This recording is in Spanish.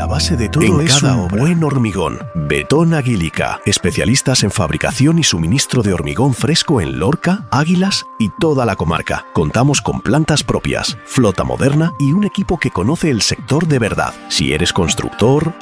La base de todo es un buen hormigón. Betón Aguilica, especialistas en fabricación y suministro de hormigón fresco en Lorca, Águilas y toda la comarca. Contamos con plantas propias, flota moderna y un equipo que conoce el sector de verdad. Si eres constructor,